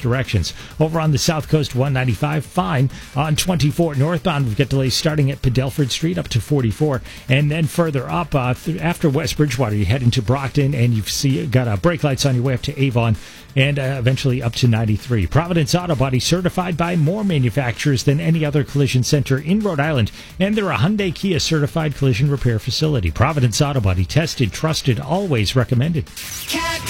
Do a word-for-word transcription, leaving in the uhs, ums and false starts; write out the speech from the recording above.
directions. Over on the South Coast, one ninety-five, fine. On twenty-four northbound, we've got delays starting at Padelford Street up to forty-four. And then further up, uh, th- after West Bridgewater, you head into Brockton, and you've see, got uh, brake lights on your way up to Avon, and uh, eventually up to ninety-three. Providence Auto Body, certified by more manufacturers than any other collision center in Rhode Island, and they're a Hyundai Kia certified collision repair facility. Providence Auto Body, tested, trusted, always recommended. Cat